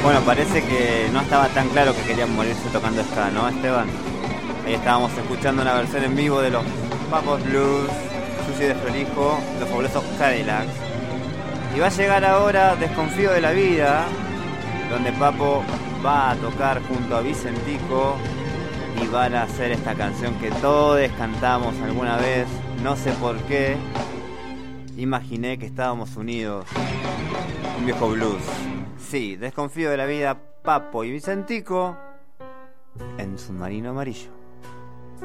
Bueno, parece que no estaba tan claro que querían morirse tocando ska, ¿no, Esteban? Ahí estábamos escuchando una versión en vivo de los Papos Blues, Sucio y Desprolijo, los fabulosos Cadillacs. Y va a llegar ahora Desconfío de la Vida, donde Papo va a tocar junto a Vicentico y van a hacer esta canción que todos cantamos alguna vez, no sé por qué. Imaginé que estábamos unidos. Un viejo blues. Sí, Desconfío de la Vida, Papo y Vicentico en Submarino Amarillo.